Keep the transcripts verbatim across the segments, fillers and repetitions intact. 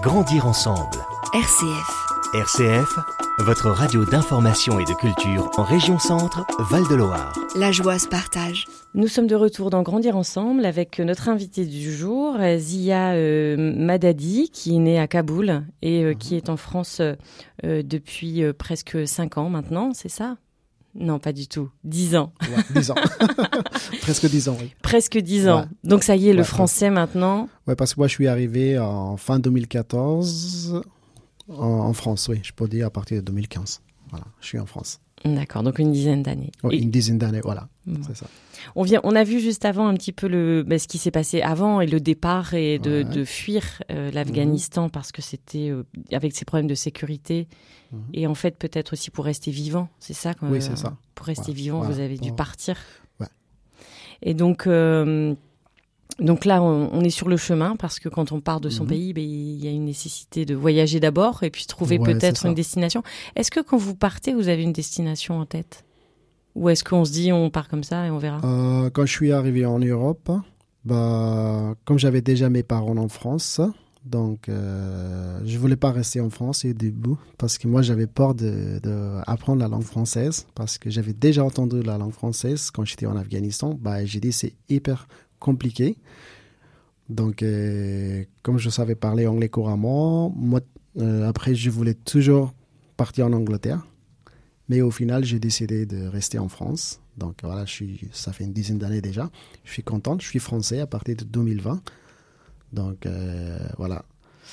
Grandir ensemble. R C F. R C F, votre radio d'information et de culture en région Centre, Val-de-Loire. La joie se partage. Nous sommes de retour dans Grandir ensemble avec notre invitée du jour, Zia euh, Madadi, qui est née à Kaboul et euh, qui est en France euh, depuis euh, presque cinq ans maintenant, c'est ça ? Non, pas du tout. dix ans. Ouais, dix ans. Presque dix ans, oui. Presque dix ans. Ouais. Donc ça y est, ouais, le français ouais. maintenant. Oui, parce que moi, je suis arrivé en fin deux mille quatorze en, en France, oui. Je peux dire à partir de deux mille quinze. Voilà, je suis en France. D'accord, donc une dizaine d'années. Oui, Et... une dizaine d'années, voilà. Mmh. C'est ça. On, vient, on a vu juste avant un petit peu le, bah, ce qui s'est passé avant et le départ et de, ouais. de fuir euh, l'Afghanistan mmh. parce que c'était euh, avec ces problèmes de sécurité mmh. et en fait peut-être aussi pour rester vivant, c'est ça quand, Oui, euh, c'est ça. Pour rester ouais. vivant, ouais. vous avez dû ouais. partir. Ouais. Et donc, euh, donc là, on, on est sur le chemin parce que quand on part de son mmh. pays, bah, il y a une nécessité de voyager d'abord et puis trouver ouais, peut-être une destination. Est-ce que quand vous partez, vous avez une destination en tête ? Ou est-ce qu'on se dit on part comme ça et on verra ? euh, Quand je suis arrivé en Europe, bah, comme j'avais déjà mes parents en France, donc euh, je ne voulais pas rester en France au début parce que moi j'avais peur d'apprendre la langue française parce que j'avais déjà entendu la langue française quand j'étais en Afghanistan. Bah, j'ai dit c'est hyper compliqué. Donc euh, comme je savais parler anglais couramment, moi, euh, après je voulais toujours partir en Angleterre. Mais au final, j'ai décidé de rester en France. Donc voilà, je suis, ça fait une dizaine d'années déjà. Je suis contente, je suis français à partir de deux mille vingt. Donc euh, voilà.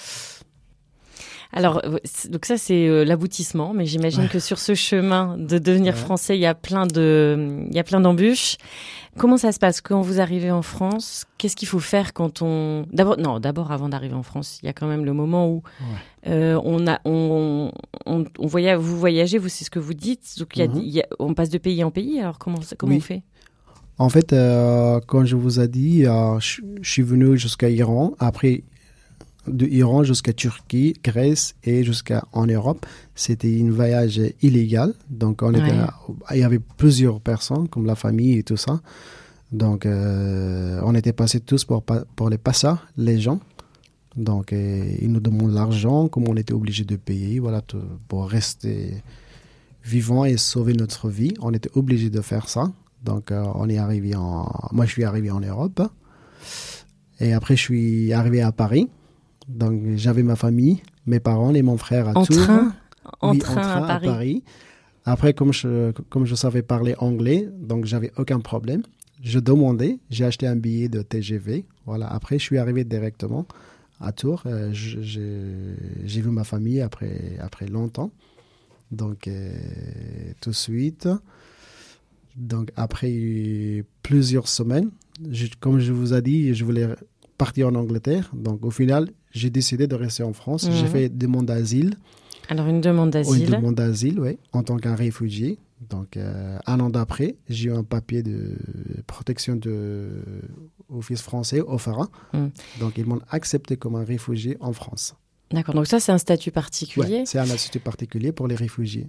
Alors, donc ça, c'est euh, l'aboutissement. Mais j'imagine ouais. que sur ce chemin de devenir ouais. français, il y a plein de, il y a plein d'embûches. Comment ça se passe quand vous arrivez en France ? Qu'est-ce qu'il faut faire quand on... D'abord, non, d'abord, avant d'arriver en France, il y a quand même le moment où ouais. euh, on a, on, on, on voyage, vous voyagez, vous, c'est ce que vous dites. Donc, il y a, mm-hmm. il y a, on passe de pays en pays. Alors, comment, comment oui. on fait ? En fait, euh, quand je vous ai dit, euh, je, je suis venu jusqu'à Iran. Après, de Iran jusqu'à Turquie, Grèce et jusqu'en Europe, c'était un voyage illégal. Donc, on était, ouais. il y avait plusieurs personnes, comme la famille et tout ça. Donc, euh, on était passés tous pour, pour les passeurs, les gens. Donc, euh, ils nous demandent l'argent, comme on était obligé de payer, voilà, tout, pour rester vivant et sauver notre vie. On était obligé de faire ça. Donc, euh, on est arrivé en... Moi, je suis arrivé en Europe. Et après, je suis arrivé à Paris. Donc, j'avais ma famille, mes parents et mon frère à en Tours. Train, en, oui, train en train à Paris. à Paris. Après, comme je, comme je savais parler anglais, donc j'avais aucun problème. Je demandais, j'ai acheté un billet de T G V. Voilà. Après, je suis arrivé directement à Tours. Euh, je, j'ai vu ma famille après, après longtemps. Donc, euh, tout de suite. Donc, après plusieurs semaines, je, comme je vous ai dit, je voulais partir en Angleterre. Donc, au final, j'ai décidé de rester en France. Mmh. J'ai fait une demande d'asile. Alors, une demande d'asile. Une demande d'asile, oui, en tant qu'un réfugié. Donc, euh, un an d'après, j'ai eu un papier de protection de l'Office français, O F A R A. Mmh. Donc, ils m'ont accepté comme un réfugié en France. D'accord, donc ça, c'est un statut particulier. Oui, c'est un statut particulier pour les réfugiés.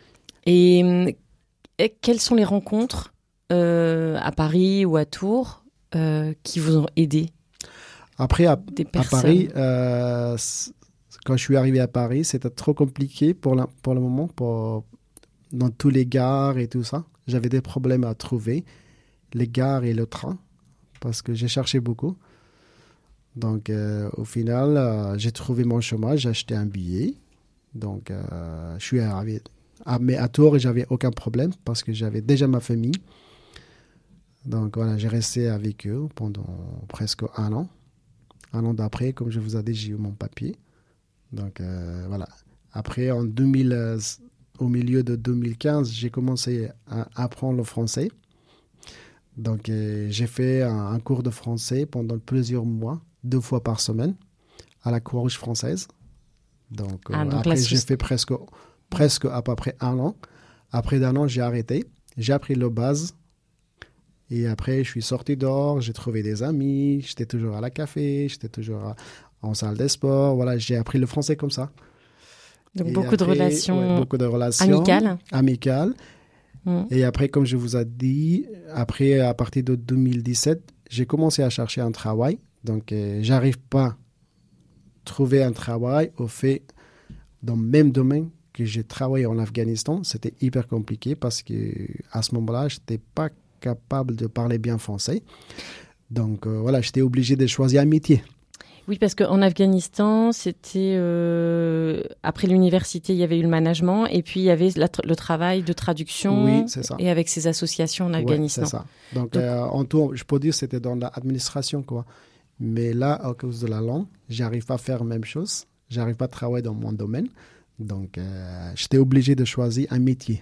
Et, et quelles sont les rencontres euh, à Paris ou à Tours euh, qui vous ont aidé ? Après, à, à Paris, euh, quand je suis arrivé à Paris, c'était trop compliqué pour, la, pour le moment, pour, dans tous les gares et tout ça. J'avais des problèmes à trouver, les gares et le train, parce que j'ai cherché beaucoup. Donc, euh, au final, euh, j'ai trouvé mon chemin, j'ai acheté un billet. Donc, euh, je suis arrivé à, mais à Tours, j'avais aucun problème, parce que j'avais déjà ma famille. Donc, voilà, j'ai resté avec eux pendant presque un an. Un an d'après, comme je vous ai dit, j'ai eu mon papier. Donc, euh, voilà. Après, en deux mille, euh, au milieu de deux mille quinze, j'ai commencé à apprendre le français. Donc, euh, j'ai fait un, un cours de français pendant plusieurs mois, deux fois par semaine, à la Croix-Rouge française. Donc, ah, euh, donc après, là, j'ai fait presque, presque à peu près un an. Après d'un an, j'ai arrêté. J'ai appris le base. Et après, je suis sorti dehors, j'ai trouvé des amis, j'étais toujours à la café, j'étais toujours à, en salle de sport. Voilà, j'ai appris le français comme ça. Donc, beaucoup, après, de relations ouais, beaucoup de relations amicales. amicales. Mmh. Et après, comme je vous ai dit, après, à partir de deux mille dix-sept, j'ai commencé à chercher un travail. Donc, euh, j'arrive pas trouver un travail au fait dans le même domaine que j'ai travaillé en Afghanistan, c'était hyper compliqué parce qu'à ce moment-là, je n'étais pas capable de parler bien français. Donc euh, voilà, j'étais obligé de choisir un métier. Oui, parce qu'en Afghanistan, c'était euh, après l'université, il y avait eu le management et puis il y avait la, le travail de traduction. Oui, c'est ça. Et avec ces associations en Afghanistan. Ouais, c'est ça. Donc, Donc euh, en tout, je peux dire que c'était dans l'administration, quoi. Mais là, à cause de la langue, j'arrive pas à faire la même chose. J'arrive pas à travailler dans mon domaine. Donc, euh, j'étais obligé de choisir un métier.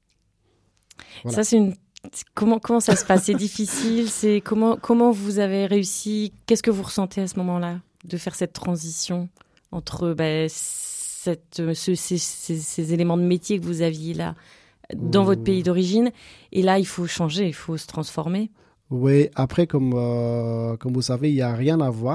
Voilà. Ça, c'est une Comment, comment ça se passe? C'est difficile? C'est comment, comment vous avez réussi? Qu'est-ce que vous ressentez à ce moment-là de faire cette transition entre bah, cette, ce, ces, ces, ces éléments de métier que vous aviez là dans mmh. votre pays d'origine et là, il faut changer, il faut se transformer? Oui, après, comme, euh, comme vous savez, il n'y a rien à voir.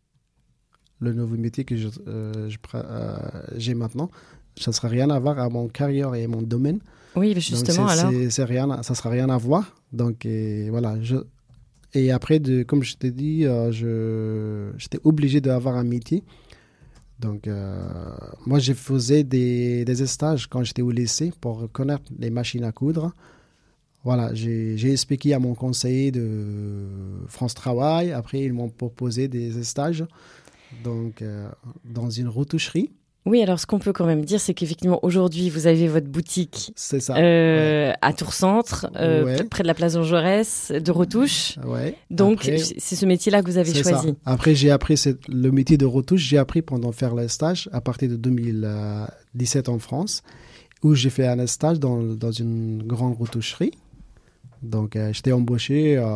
Le nouveau métier que je, euh, je, euh, j'ai maintenant, ça ne sera rien à voir à mon carrière et mon domaine. Oui, justement, c'est, alors. C'est, c'est rien, ça ne sera rien à voir. Donc, et, voilà. Je, et après, de, comme je t'ai dit, euh, je, j'étais obligé d'avoir un métier. Donc, euh, moi, je faisais des, des stages quand j'étais au lycée pour connaître les machines à coudre. Voilà, j'ai, j'ai expliqué à mon conseiller de France Travail. Après, ils m'ont proposé des stages donc, euh, dans une retoucherie. Oui, alors ce qu'on peut quand même dire, c'est qu'effectivement, aujourd'hui, vous avez votre boutique c'est ça, euh, ouais. à Tours-Centre, euh, ouais. près de la place Jean Jaurès, de retouche. Ouais. Donc, Après, c'est ce métier-là que vous avez c'est choisi. Ça. Après, j'ai appris cette, le métier de retouche, j'ai appris pendant faire le stage à partir de deux mille dix-sept en France, où j'ai fait un stage dans, dans une grande retoucherie. Donc, euh, j'étais embauché euh,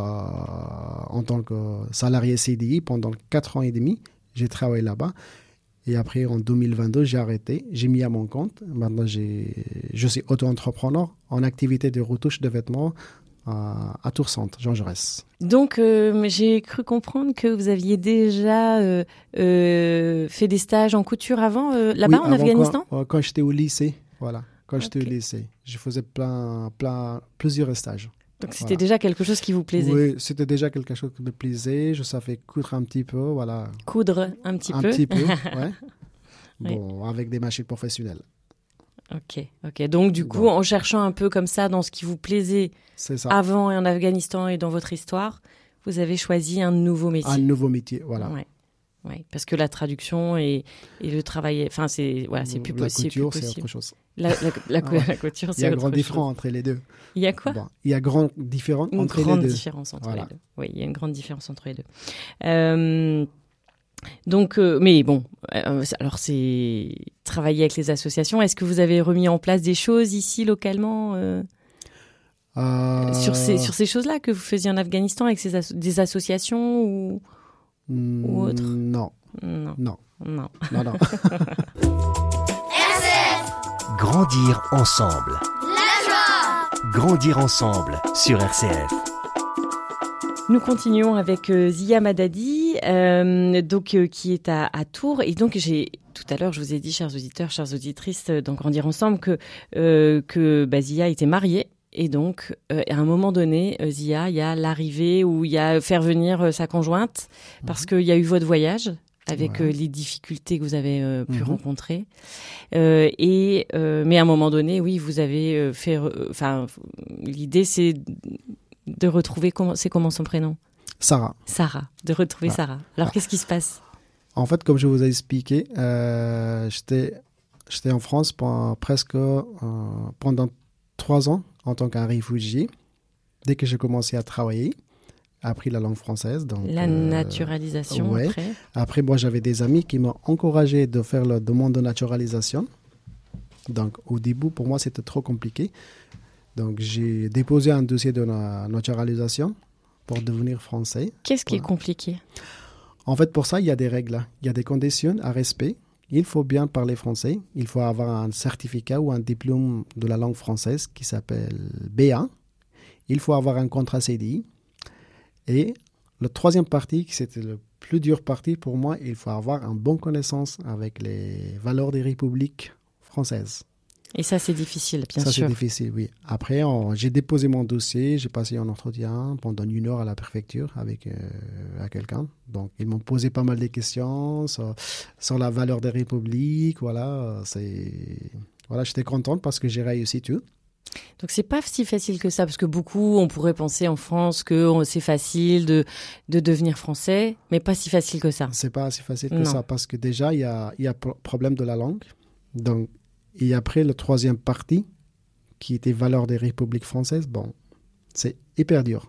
en tant que salarié C D I pendant quatre ans et demi. J'ai travaillé là-bas. Et après, en deux mille vingt-deux, j'ai arrêté. J'ai mis à mon compte. Maintenant, j'ai, je suis auto-entrepreneur en activité de retouche de vêtements à, à Tours-Centre, Jean Jaurès. Donc, euh, j'ai cru comprendre que vous aviez déjà euh, euh, fait des stages en couture avant, euh, là-bas, oui, en Afghanistan? Quand, quand j'étais au lycée, voilà. Quand okay. j'étais au lycée, je faisais plein, plein, plusieurs stages. Donc, c'était voilà. déjà quelque chose qui vous plaisait? Oui, c'était déjà quelque chose qui me plaisait. Je savais coudre un petit peu, voilà. Coudre un petit un peu? Un petit peu, ouais. Oui. Bon, avec des machines professionnelles. Ok, ok. Donc, du coup, Donc, en cherchant un peu comme ça dans ce qui vous plaisait c'est ça. avant et en Afghanistan et dans votre histoire, vous avez choisi un nouveau métier. Un nouveau métier, voilà. Ouais. Ouais, parce que la traduction et, et le travail, enfin, c'est, voilà, c'est plus possible. La couture, c'est, c'est autre chose. La, la, la, ah ouais. la couture, c'est autre chose. Il y a grand différence entre les deux. Il y a quoi? Bon, il y a grande différence une entre les deux. Une grande différence entre voilà. les deux. Oui, il y a une grande différence entre les deux. Euh, donc, euh, mais bon, euh, alors c'est travailler avec les associations. Est-ce que vous avez remis en place des choses ici, localement euh, euh... sur ces, sur ces choses-là que vous faisiez en Afghanistan avec ces asso- des associations ou... Mmh, ou autre? Non. Non. Non. Non. Non, non. R C F. Grandir ensemble. La joie. Grandir ensemble sur R C F. Nous continuons avec euh, Zia Madadi, euh, donc euh, qui est à, à Tours. Et donc j'ai tout à l'heure, je vous ai dit, chers auditeurs, chères auditrices, euh, dans Grandir ensemble, que euh, que bah, Zia était mariée. Et donc, euh, à un moment donné, euh, Zia, il y a l'arrivée où il y a faire venir euh, sa conjointe, parce mmh. qu'il y a eu votre voyage avec ouais. euh, les difficultés que vous avez euh, pu mmh. rencontrer. Euh, et euh, mais à un moment donné, oui, vous avez euh, fait. Enfin, euh, l'idée, c'est de retrouver. Comment, c'est comment son prénom? Sarah. Sarah. De retrouver ah. Sarah. Alors, ah. qu'est-ce qui se passe? En fait, comme je vous ai expliqué, euh, j'étais j'étais en France pendant presque euh, pendant trois ans. En tant qu'un réfugié, dès que j'ai commencé à travailler, appris la langue française. Donc, la naturalisation, euh, ouais. après Après, moi, j'avais des amis qui m'ont encouragé de faire la demande de naturalisation. Donc, au début, pour moi, c'était trop compliqué. Donc, j'ai déposé un dossier de naturalisation pour devenir français. Qu'est-ce qui voilà. est compliqué? En fait, pour ça, il y a des règles. Il y a des conditions à respecter. Il faut bien parler français. Il faut avoir un certificat ou un diplôme de la langue française qui s'appelle B un. Il faut avoir un contrat C D I. Et la troisième partie, qui c'était le plus dur partie pour moi, il faut avoir une bonne connaissance avec les valeurs des républiques françaises. Et ça, c'est difficile, bien ça, sûr. Ça, c'est difficile, oui. Après, on, j'ai déposé mon dossier, j'ai passé un entretien pendant une heure à la préfecture avec euh, à quelqu'un. Donc, ils m'ont posé pas mal de questions sur, sur la valeur des républiques. Voilà, c'est, voilà, j'étais contente parce que j'ai réussi tout. Donc c'est pas si facile que ça, parce que beaucoup, on pourrait penser en France que c'est facile de, de devenir français, mais pas si facile que ça. C'est pas si facile que non. ça, parce que déjà, il y a, il y a problème de la langue. Donc, et après, le troisième parti, qui était valeur des républiques françaises, bon, c'est hyper dur.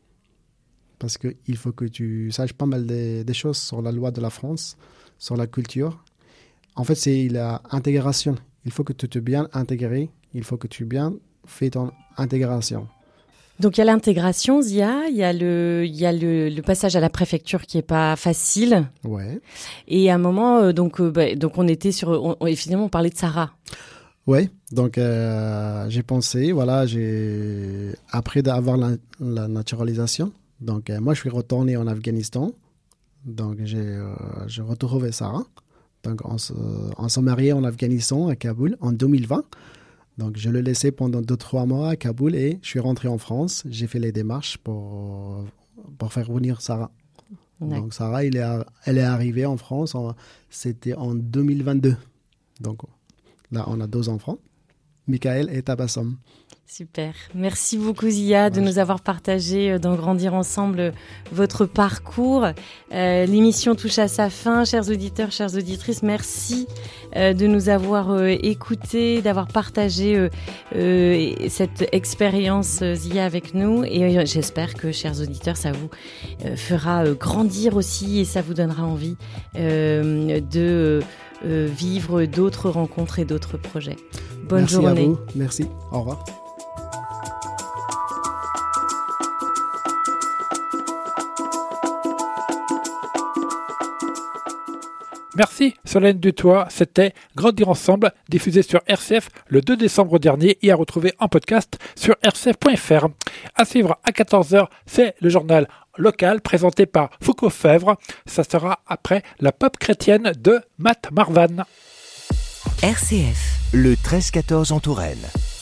Parce qu'il faut que tu saches pas mal des, des choses sur la loi de la France, sur la culture. En fait, c'est l'intégration. Il faut que tu te bien intégré. Il faut que tu bien fais ton intégration. Donc il y a l'intégration, Zia, il y a le, il y a le, le passage à la préfecture qui est pas facile. Ouais. Et à un moment, euh, donc, euh, bah, donc on était sur, on, on, finalement on parlait de Sarah. Ouais. Donc euh, j'ai pensé, voilà, j'ai après d'avoir la, la naturalisation. Donc euh, moi je suis retourné en Afghanistan. Donc j'ai, euh, j'ai retrouvé Sarah. Donc on se, on s'est mariés en Afghanistan à Kaboul en deux mille vingt. Donc, je l'ai laissé pendant deux trois mois à Kaboul et je suis rentré en France. J'ai fait les démarches pour, pour faire venir Sarah. Ouais. Donc, Sarah, elle est, elle est arrivée en France, en, c'était en deux mille vingt-deux. Donc, là, on a deux enfants, Michael et Tabassum. Super. Merci beaucoup, Zia, de ouais, nous avoir partagé dans Grandir Ensemble votre parcours. Euh, l'émission touche à sa fin. Chers auditeurs, chères auditrices, merci euh, de nous avoir euh, écoutés, d'avoir partagé euh, euh, cette expérience, euh, Zia, avec nous. Et euh, j'espère que, chers auditeurs, ça vous euh, fera euh, grandir aussi et ça vous donnera envie euh, de euh, vivre d'autres rencontres et d'autres projets. Bonne merci journée. À vous. Merci. Au revoir. Merci Solène Dutoit, c'était Grandir Ensemble, diffusé sur R C F le deux décembre dernier et à retrouver en podcast sur r c f point f r. À suivre à quatorze heures, c'est le journal local présenté par Foucault Fèvre. Ça sera après la pop chrétienne de Matt Marvan. R C F, le treize quatorze en Touraine.